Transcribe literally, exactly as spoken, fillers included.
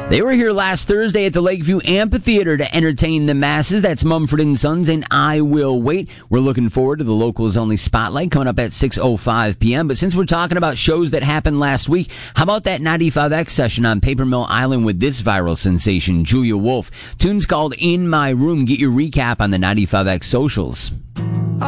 They were here last Thursday at the Lakeview Amphitheater to entertain the masses. That's Mumford and Sons and I Will Wait. We're looking forward to the Locals Only Spotlight coming up at six oh five p.m. But since we're talking about shows that happened last week, how about that ninety-five X session on Paper Mill Island with this viral sensation, Julia Wolf? Tune's called In My Room. Get your recap on the ninety-five X socials.